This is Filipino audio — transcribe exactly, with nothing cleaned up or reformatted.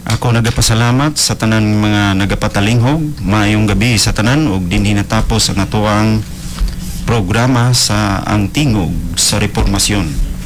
Ako nagapasalamat sa tanan mga nagapatalinghog. Maayong gabi sa tanan ug dinhi natapos ang atuang programa sa ang tingog sa reformasyon.